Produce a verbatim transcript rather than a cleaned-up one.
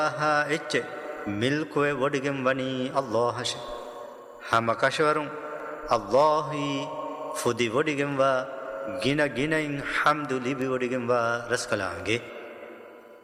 ها اچ ملكو ودگم وني الله ش هم كشورم الله فدي ودگم وا گنا گنا حمد لبي ودگم وا رسكلانگه